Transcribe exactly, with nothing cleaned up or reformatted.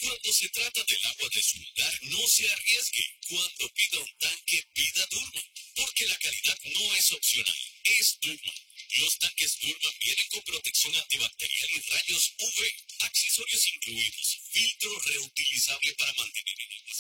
Cuando se trata del agua de su hogar, no se arriesgue. Cuando pida un tanque, pida Durman, porque la calidad no es opcional, es Durman. Los tanques Durman vienen con protección antibacterial y rayos U V, accesorios incluidos, filtro reutilizable para mantener en